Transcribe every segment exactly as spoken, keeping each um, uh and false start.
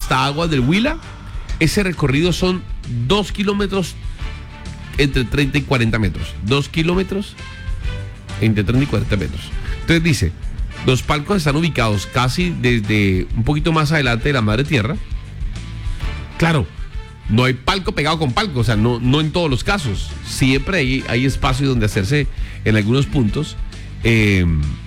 hasta Aguas del Huila, ese recorrido son dos kilómetros entre treinta y cuarenta metros. Dos kilómetros entre treinta y cuarenta metros. Entonces dice, los palcos están ubicados casi desde un poquito más adelante de la madre tierra. Claro, no hay palco pegado con palco, o sea, no, no en todos los casos. Siempre hay, hay espacios donde hacerse en algunos puntos. Eh,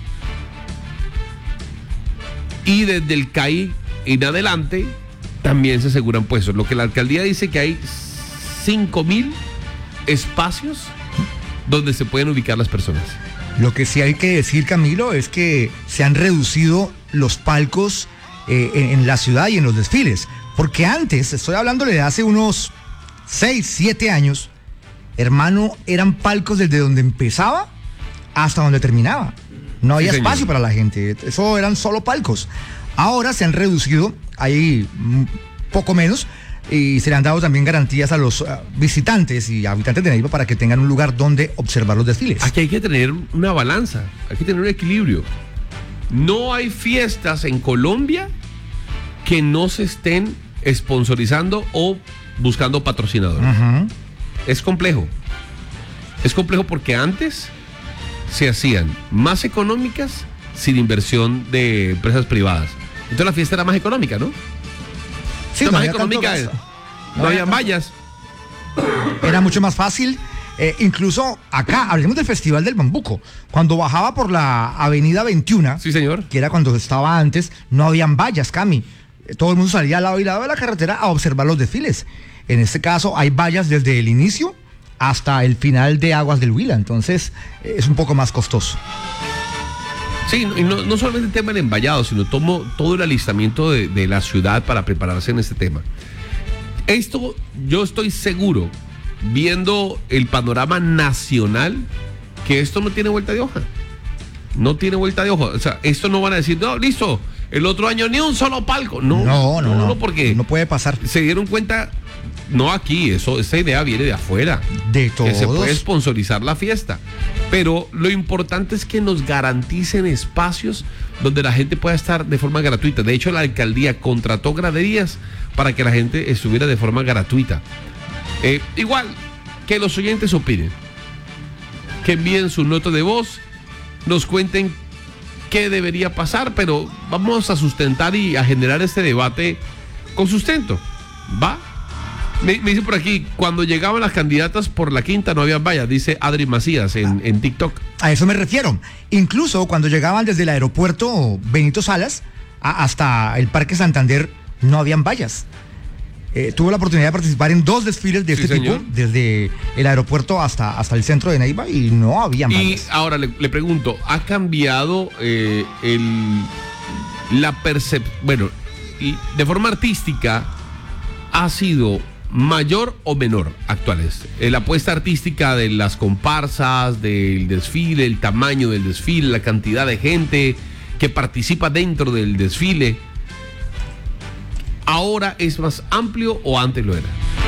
y desde el C A I en adelante también se aseguran puestos. Lo que la alcaldía dice que hay cinco mil espacios donde se pueden ubicar las personas. Lo que sí hay que decir, Camilo, es que se han reducido los palcos eh, en, en la ciudad y en los desfiles. Porque antes, estoy hablándole de hace unos seis, siete años, hermano, eran palcos desde donde empezaba hasta donde terminaba. No había Sí, espacio señor. para la gente, eso eran solo palcos. Ahora se han reducido, hay mm, poco menos, y se le han dado también garantías a los uh, visitantes y habitantes de Neiva para que tengan un lugar donde observar los desfiles. Aquí hay que tener una balanza, hay que tener un equilibrio. No hay fiestas en Colombia que no se estén sponsorizando o buscando patrocinadores. Uh-huh. Es complejo. Es complejo porque antes se hacían más económicas sin inversión de empresas privadas. Entonces la fiesta era más económica, ¿no? Sí, Era no más había tanto económica. gasto. No, No había había vallas. Era mucho más fácil. Eh, incluso acá, hablemos del Festival del Bambuco. Cuando bajaba por la Avenida veintiuno, Sí, señor. que era cuando estaba antes, no habían vallas, Cami. Eh, Todo el mundo salía al lado y lado de la carretera a observar los desfiles. En este caso, hay vallas desde el inicio hasta el final de Aguas del Huila. Entonces, eh, es un poco más costoso. Sí, y no, no solamente el tema del envallado, sino tomo todo el alistamiento de, de la ciudad para prepararse en este tema. Esto, yo estoy seguro, viendo el panorama nacional, que esto no tiene vuelta de hoja. No tiene vuelta de hoja. O sea, esto no van a decir, no, listo, el otro año ni un solo palco. No, No, no, no. no, porque No puede pasar. se dieron cuenta, no aquí, eso, esa idea viene de afuera. De Que se puede todos. sponsorizar la fiesta. Pero lo importante es que nos garanticen espacios donde la gente pueda estar de forma gratuita. De hecho, la alcaldía contrató graderías para que la gente estuviera de forma gratuita. Eh, igual, que los oyentes opinen. Que envíen su nota de voz, nos cuenten qué debería pasar, pero vamos a sustentar y a generar este debate con sustento. ¿Va? Me, me dice por aquí, cuando llegaban las candidatas por la quinta no había vallas, dice Adri Macías en, en TikTok. A eso me refiero. Incluso cuando llegaban desde el aeropuerto Benito Salas a- hasta el Parque Santander, no habían vallas. Eh, tuve la oportunidad de participar en dos desfiles de Sí, este señor. tipo, desde el aeropuerto hasta, hasta el centro de Neiva, y no habían Y vallas. ahora le, le pregunto, ¿ha cambiado eh, el, la percepción, bueno, y de forma artística, ha sido mayor o menor actuales? Eh, la apuesta artística de las comparsas, del desfile, el tamaño del desfile, la cantidad de gente que participa dentro del desfile, ¿ahora es más amplio o antes lo era?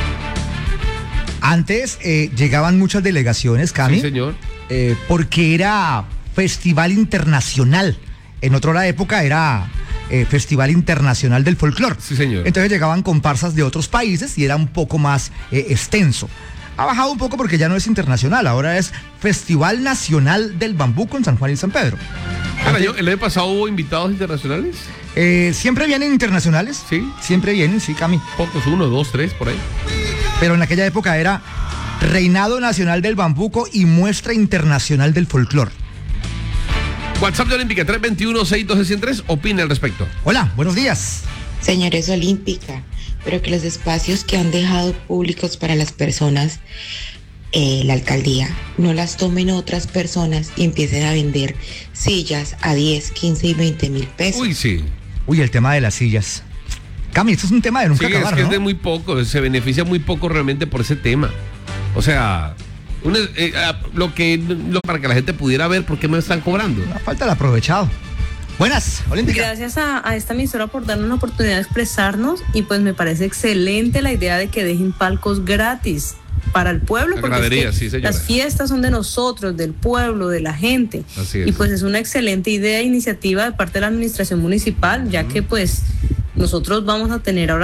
Antes eh, llegaban muchas delegaciones, Cami, Sí, señor. eh, porque era festival internacional. En otra época era eh, Festival Internacional del Folclor. Sí, señor. Entonces llegaban comparsas de otros países y era un poco más eh, extenso. Ha bajado un poco porque ya no es internacional, ahora es Festival Nacional del Bambuco en San Juan y San Pedro. El año, el año pasado hubo invitados internacionales, Eh, siempre vienen internacionales, Sí. siempre vienen, sí, Cami. pocos, uno, dos, tres, por ahí. Pero en aquella época era Reinado Nacional del Bambuco y Muestra Internacional del Folclor. WhatsApp de Olímpica tres dos uno, seis uno dos, uno cero tres, opina al respecto. Hola, buenos días. Señores Olímpica, pero que los espacios que han dejado públicos para las personas, eh, la alcaldía, no las tomen otras personas y empiecen a vender sillas a diez, quince y veinte mil pesos. Uy, sí. Uy, el tema de las sillas. Cami, esto es un tema de nunca Sí, es acabar, que ¿no? es de muy poco, se beneficia muy poco realmente por ese tema. O sea, una- eh, ah, lo que lo, para que la gente pudiera ver por qué me están cobrando. Una falta de aprovechado. Buenas, Olímpica. Gracias a, a esta emisora por darnos una oportunidad de expresarnos, y pues me parece excelente la idea de que dejen palcos gratis para el pueblo, La porque es que gradería, sí, señora. las fiestas son de nosotros, del pueblo, de la gente. Así es. Y pues es una excelente idea e iniciativa de parte de la administración municipal, ya que pues nosotros vamos a tener ahora